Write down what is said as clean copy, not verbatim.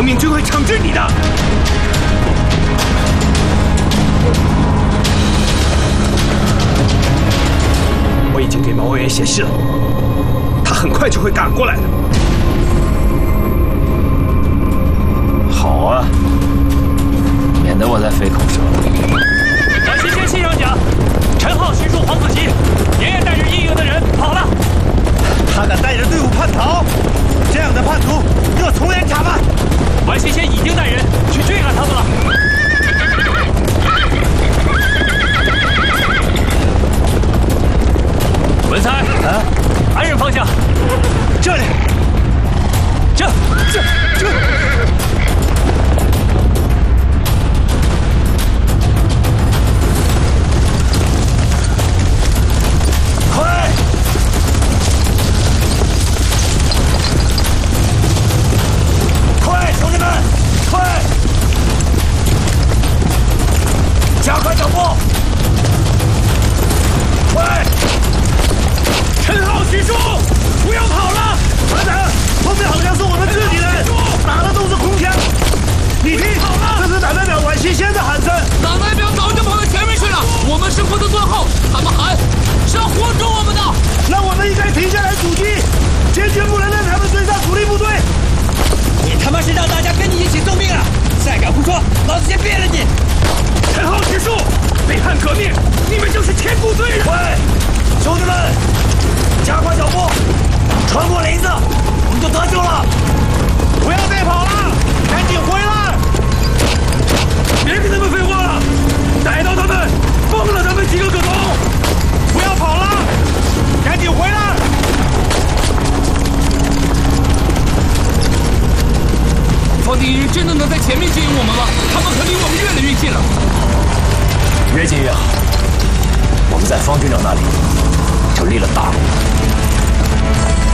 革命军会惩治你的。我已经给毛委员写信了，他很快就会赶过来的。 好啊，免得我再费口舌了。 阮西先信上讲，陈浩、徐庶、黄子琪连夜带着应营的人跑了。 他敢带着队伍叛逃，这样的叛徒要从严查办。 阮西先已经带人去追赶他们了。文才，啊，安仁方向， 这里， 这。 快！快，兄弟们，快！加快脚步！快！ 陈浩、徐庶，不要跑了！ 团长，后面好像是我们自己人，打的都是空枪。你听，这是党代表阮西先的喊声。 党代表早就跑到前面去了，我们是负责断后，他们喊是要活捉我们的。 那我们应该停下来阻击，坚决不能让他们追上主力部队。 你他妈是让大家跟你一起送命啊！再敢胡说，老子先毙了你！ 陈浩、徐庶，背叛革命，你们就是千古罪人！ 快，兄弟们，加快脚步，穿过林子，我们就得救了！不要再跑了，赶紧回来！ 别跟他们废话了，逮到他们，放了他们几个可从！ 不要跑了，赶紧回来！ 方定一真的能在前面接应我们吗？他们可离我们越来越近了。 越近越好，我们在方军长那里就立了大功。